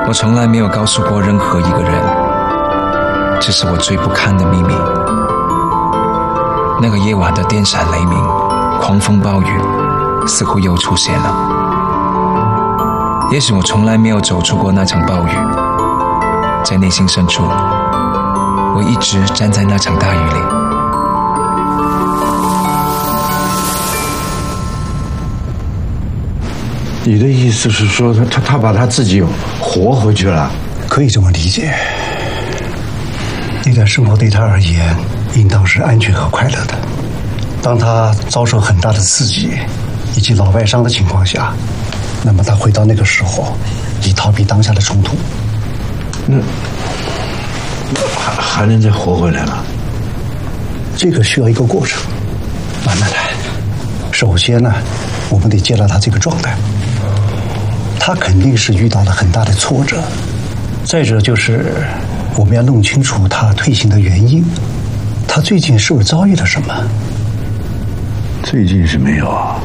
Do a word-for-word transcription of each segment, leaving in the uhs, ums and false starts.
我从来没有告诉过任何一个人，这是我最不堪的秘密。那个夜晚的电闪雷鸣、狂风暴雨似乎又出现了。也许我从来没有走出过那场暴雨，在内心深处，我一直站在那场大雨里。 你的意思是说，他他他把他自己活回去了？ 可以这么理解。那段生活对他而言，应当是安全和快乐的。当他遭受很大的刺激以及脑外伤的情况下，那么他回到那个时候，以逃避当下的冲突。 那还还能再活回来吗？ 这个需要一个过程，慢慢来。首先呢，我们得接纳他这个状态。他肯定是遇到了很大的挫折，再者就是我们要弄清楚他退行的原因，他最近是不是遭遇了什么？ 最近是没有啊，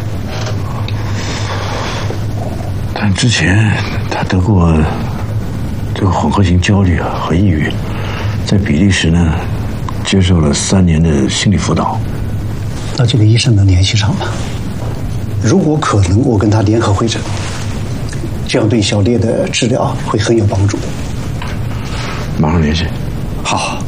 但之前他得过这个混合型焦虑啊和抑郁，在比利时呢接受了三年的心理辅导。 那这个医生能联系上吗？如果可能，我跟他联合会诊。这样对小烈的治疗会很有帮助。 马上联系。 好。